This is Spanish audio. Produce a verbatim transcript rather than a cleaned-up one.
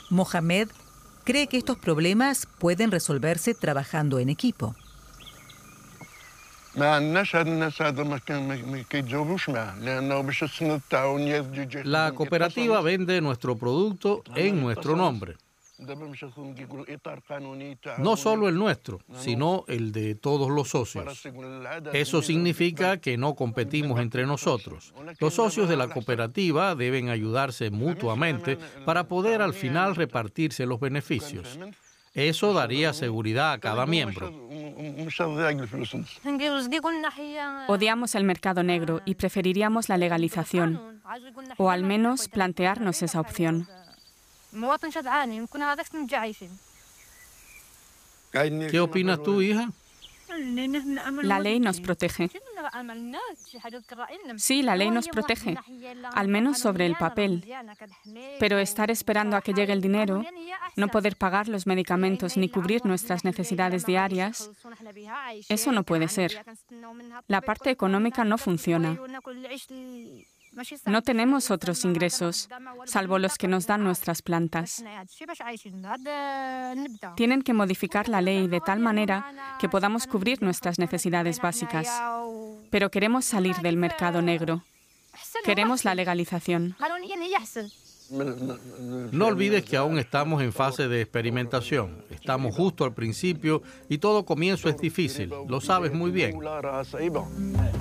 Mohamed cree que estos problemas pueden resolverse trabajando en equipo. La cooperativa vende nuestro producto en nuestro nombre. No solo el nuestro, sino el de todos los socios. Eso significa que no competimos entre nosotros. Los socios de la cooperativa deben ayudarse mutuamente para poder al final repartirse los beneficios. Eso daría seguridad a cada miembro. Odiamos el mercado negro y preferiríamos la legalización, o al menos plantearnos esa opción. ¿Qué opinas tú, hija? La ley nos protege. Sí, la ley nos protege, al menos sobre el papel. Pero estar esperando a que llegue el dinero, no poder pagar los medicamentos ni cubrir nuestras necesidades diarias, eso no puede ser. La parte económica no funciona. No tenemos otros ingresos, salvo los que nos dan nuestras plantas. Tienen que modificar la ley de tal manera que podamos cubrir nuestras necesidades básicas. Pero queremos salir del mercado negro. Queremos la legalización. No olvides que aún estamos en fase de experimentación. Estamos justo al principio y todo comienzo es difícil. Lo sabes muy bien.